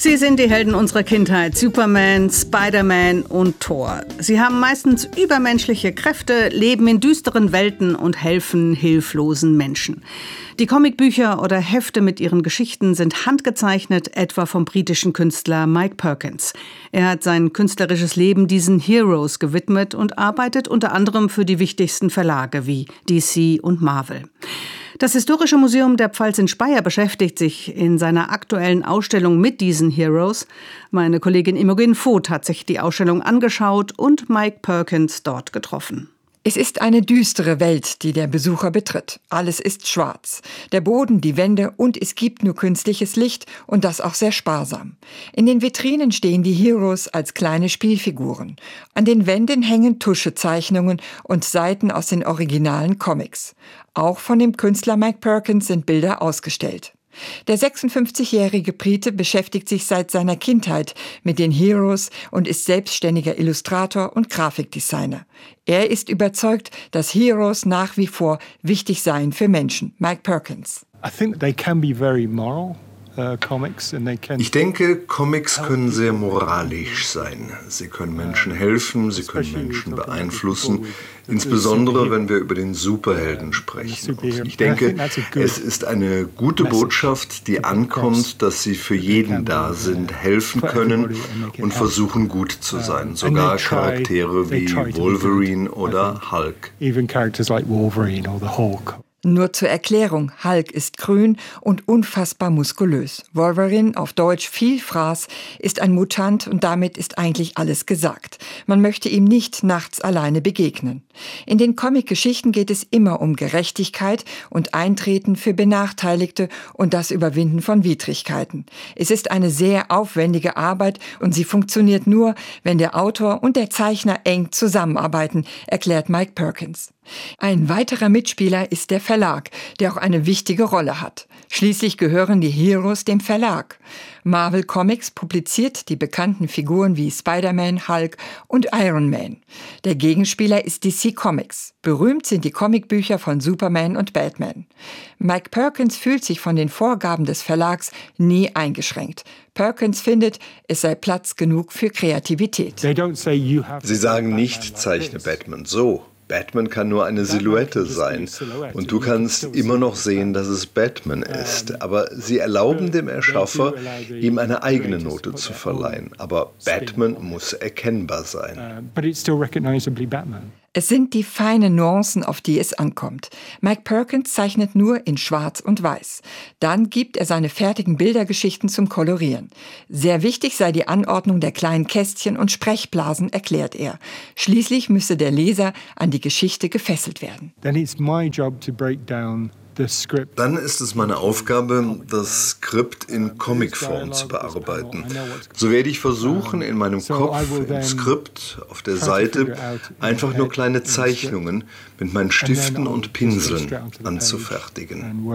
Sie sind die Helden unserer Kindheit, Superman, Spider-Man und Thor. Sie haben meistens übermenschliche Kräfte, leben in düsteren Welten und helfen hilflosen Menschen. Die Comicbücher oder Hefte mit ihren Geschichten sind handgezeichnet, etwa vom britischen Künstler Mike Perkins. Er hat sein künstlerisches Leben diesen Heroes gewidmet und arbeitet unter anderem für die wichtigsten Verlage wie DC und Marvel. Das Historische Museum der Pfalz in Speyer beschäftigt sich in seiner aktuellen Ausstellung mit diesen Heroes. Meine Kollegin Imogen Voth hat sich die Ausstellung angeschaut und Mike Perkins dort getroffen. Es ist eine düstere Welt, die der Besucher betritt. Alles ist schwarz. Der Boden, die Wände und es gibt nur künstliches Licht und das auch sehr sparsam. In den Vitrinen stehen die Heroes als kleine Spielfiguren. An den Wänden hängen Tuschezeichnungen und Seiten aus den originalen Comics. Auch von dem Künstler Mike Perkins sind Bilder ausgestellt. Der 56-jährige Brite beschäftigt sich seit seiner Kindheit mit den Heroes und ist selbstständiger Illustrator und Grafikdesigner. Er ist überzeugt, dass Heroes nach wie vor wichtig seien für Menschen. Mike Perkins. Ich denke, Comics können sehr moralisch sein. Sie können Menschen helfen, sie können Menschen beeinflussen, insbesondere wenn wir über den Superhelden sprechen. Und ich denke, es ist eine gute Botschaft, die ankommt, dass sie für jeden da sind, helfen können und versuchen gut zu sein. Sogar Charaktere wie Wolverine oder Hulk. Nur zur Erklärung, Hulk ist grün und unfassbar muskulös. Wolverine, auf Deutsch Vielfraß, ist ein Mutant und damit ist eigentlich alles gesagt. Man möchte ihm nicht nachts alleine begegnen. In den Comic-Geschichten geht es immer um Gerechtigkeit und Eintreten für Benachteiligte und das Überwinden von Widrigkeiten. Es ist eine sehr aufwendige Arbeit und sie funktioniert nur, wenn der Autor und der Zeichner eng zusammenarbeiten, erklärt Mike Perkins. Ein weiterer Mitspieler ist der Verlag, der auch eine wichtige Rolle hat. Schließlich gehören die Heroes dem Verlag. Marvel Comics publiziert die bekannten Figuren wie Spider-Man, Hulk und Iron Man. Der Gegenspieler ist DC Comics. Berühmt sind die Comicbücher von Superman und Batman. Mike Perkins fühlt sich von den Vorgaben des Verlags nie eingeschränkt. Perkins findet, es sei Platz genug für Kreativität. Sie sagen nicht, zeichne Batman so. Batman kann nur eine Silhouette sein und du kannst immer noch sehen, dass es Batman ist. Aber sie erlauben dem Erschaffer, ihm eine eigene Note zu verleihen. Aber Batman muss erkennbar sein. Es sind die feinen Nuancen, auf die es ankommt. Mike Perkins zeichnet nur in Schwarz und Weiß. Dann gibt er seine fertigen Bildergeschichten zum Kolorieren. Sehr wichtig sei die Anordnung der kleinen Kästchen und Sprechblasen, erklärt er. Schließlich müsse der Leser an die Geschichte gefesselt werden. Dann ist es meine Aufgabe, das Skript in Comicform zu bearbeiten. So werde ich versuchen, in meinem Kopf, im Skript, auf der Seite, einfach nur kleine Zeichnungen mit meinen Stiften und Pinseln anzufertigen.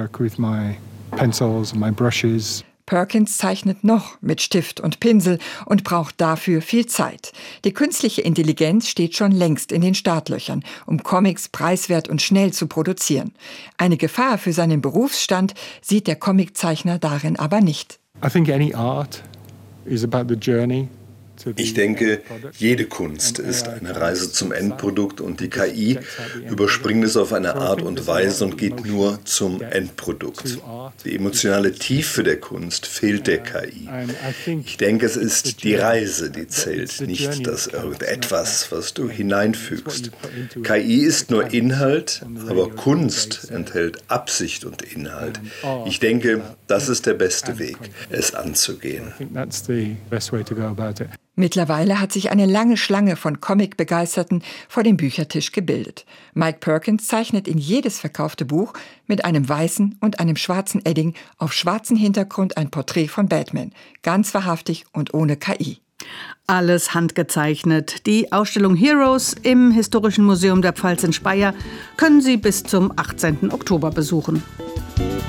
Perkins zeichnet noch mit Stift und Pinsel und braucht dafür viel Zeit. Die künstliche Intelligenz steht schon längst in den Startlöchern, um Comics preiswert und schnell zu produzieren. Eine Gefahr für seinen Berufsstand sieht der Comiczeichner darin aber nicht. Ich denke, jede Kunst ist eine Reise zum Endprodukt und die KI überspringt es auf eine Art und Weise und geht nur zum Endprodukt. Die emotionale Tiefe der Kunst fehlt der KI. Ich denke, es ist die Reise, die zählt, nicht das irgendetwas, was du hineinfügst. KI ist nur Inhalt, aber Kunst enthält Absicht und Inhalt. Ich denke, das ist der beste Weg, es anzugehen. Mittlerweile hat sich eine lange Schlange von Comic-Begeisterten vor dem Büchertisch gebildet. Mike Perkins zeichnet in jedes verkaufte Buch mit einem weißen und einem schwarzen Edding auf schwarzem Hintergrund ein Porträt von Batman. Ganz wahrhaftig und ohne KI. Alles handgezeichnet. Die Ausstellung Heroes im Historischen Museum der Pfalz in Speyer können Sie bis zum 18. Oktober besuchen.